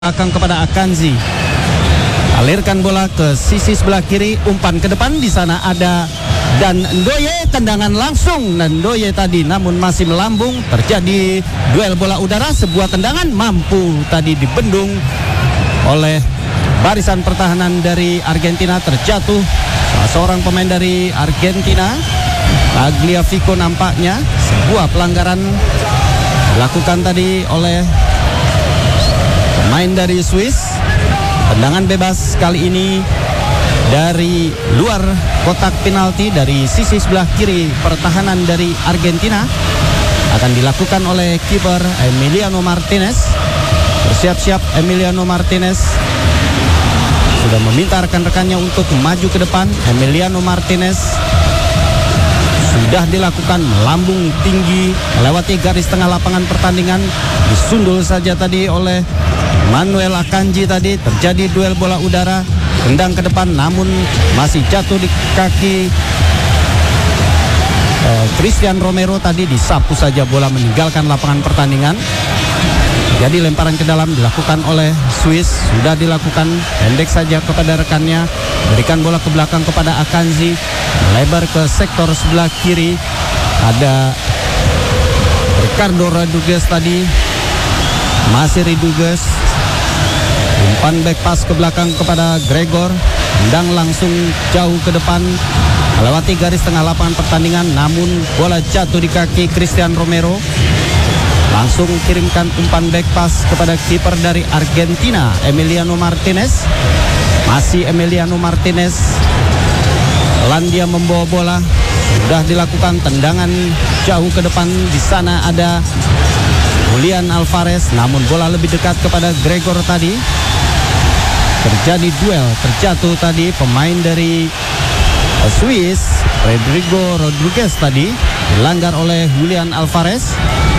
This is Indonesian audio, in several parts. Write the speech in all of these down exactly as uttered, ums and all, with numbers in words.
belakang kepada Akanji. Alirkan bola ke sisi sebelah kiri, umpan ke depan, di sana ada dan Ndoye, tendangan langsung dan Ndoye tadi namun masih melambung. Terjadi duel bola udara, sebuah tendangan mampu tadi dibendung oleh barisan pertahanan dari Argentina. Terjatuh salah seorang pemain dari Argentina, Tagliafico nampaknya. Sebuah pelanggaran dilakukan tadi oleh pemain dari Swiss. Tendangan bebas kali ini dari luar kotak penalti dari sisi sebelah kiri pertahanan dari Argentina akan dilakukan oleh kiper Emiliano Martinez. Bersiap-siap Emiliano Martinez sudah meminta rekan-rekannya untuk maju ke depan. Emiliano Martinez sudah dilakukan melambung tinggi melewati garis tengah lapangan pertandingan, disundul saja tadi oleh Manuel Akanji. Tadi terjadi duel bola udara, tendang ke depan namun masih jatuh di kaki eh, Christian Romero. Tadi disapu saja bola meninggalkan lapangan pertandingan. Jadi lemparan ke dalam dilakukan oleh Swiss, sudah dilakukan, pendek saja kepada rekannya, berikan bola ke belakang kepada Akanji, melebar ke sektor sebelah kiri. Ada Ricardo Rodriguez tadi, masih Rodriguez, umpan back pass ke belakang kepada Gregor, tendang langsung jauh ke depan melewati garis tengah lapangan pertandingan, namun bola jatuh di kaki Christian Romero. Langsung kirimkan umpan back pass kepada kiper dari Argentina, Emiliano Martinez. Masih Emiliano Martinez, Landia membawa bola, sudah dilakukan tendangan jauh ke depan. Di sana ada Julian Alvarez, namun bola lebih dekat kepada Gregor tadi. Terjadi duel, terjatuh tadi pemain dari Swiss, Rodrigo Rodriguez tadi, dilanggar oleh Julian Alvarez.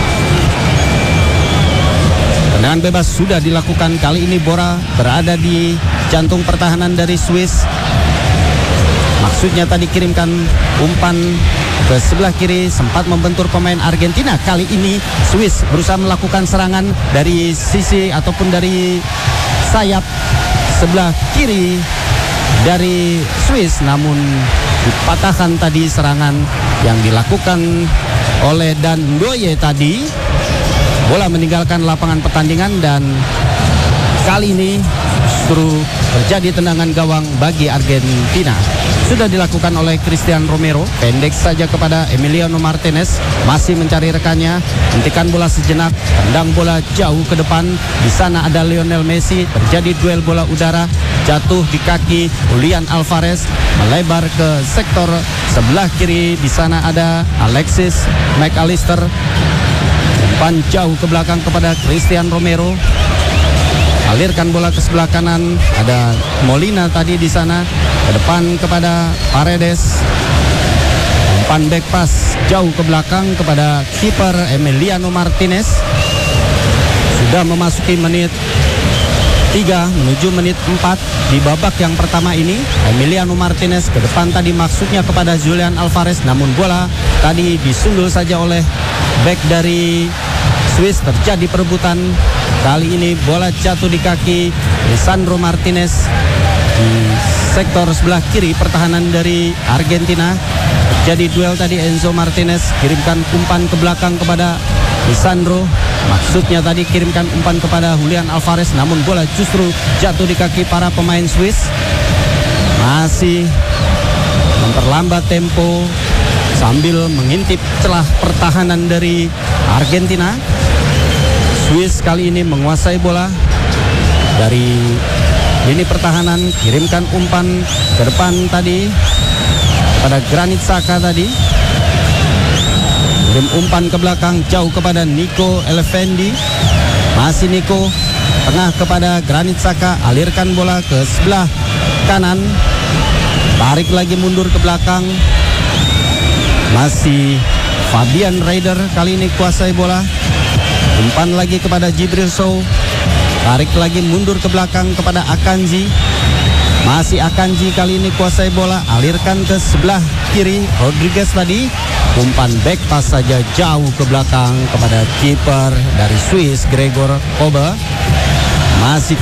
Tendangan bebas sudah dilakukan. Kali ini bola berada di jantung pertahanan dari Swiss. Maksudnya tadi kirimkan umpan ke sebelah kiri, sempat membentur pemain Argentina. Kali ini Swiss berusaha melakukan serangan dari sisi ataupun dari sayap sebelah kiri dari Swiss, namun dipatahkan tadi serangan yang dilakukan oleh Dan Ndoye tadi. Bola meninggalkan lapangan pertandingan dan kali ini justru terjadi tendangan gawang bagi Argentina. Sudah dilakukan oleh Christian Romero, pendek saja kepada Emiliano Martinez, masih mencari rekannya, hentikan bola sejenak, tendang bola jauh ke depan. Di sana ada Lionel Messi, terjadi duel bola udara, jatuh di kaki Julian Alvarez, melebar ke sektor sebelah kiri. Di sana ada Alexis McAllister, umpan jauh ke belakang kepada Christian Romero. Alirkan bola ke sebelah kanan, ada Molina tadi di sana, ke depan kepada Paredes. Umpan back pass jauh ke belakang kepada kiper Emiliano Martinez. Sudah memasuki menit tiga menuju menit empat di babak yang pertama ini. Emiliano Martinez ke depan tadi maksudnya kepada Julian Alvarez, namun bola tadi disundul saja oleh back dari Swiss. Terjadi perebutan. Kali ini bola jatuh di kaki Lisandro Martinez di sektor sebelah kiri pertahanan dari Argentina. Terjadi duel tadi. Enzo Martinez kirimkan umpan ke belakang kepada Lisandro, maksudnya tadi kirimkan umpan kepada Julian Alvarez, namun bola justru jatuh di kaki para pemain Swiss. Masih memperlambat tempo sambil mengintip celah pertahanan dari Argentina. Swiss kali ini menguasai bola dari lini pertahanan, kirimkan umpan ke depan tadi pada Granit Xhaka tadi. Kirim umpan ke belakang jauh kepada Nico Elefendi. Masih Nico, tengah kepada Granit Xhaka, alirkan bola ke sebelah kanan, tarik lagi mundur ke belakang. Masih Fabian Raider kali ini kuasai bola. Umpan lagi kepada Djibril Sow, tarik lagi mundur ke belakang kepada Akanji. Masih Akanji kali ini kuasai bola, alirkan ke sebelah kiri Rodriguez tadi. Umpan back pass saja jauh ke belakang kepada kiper dari Swiss, Gregor Kobel. Masih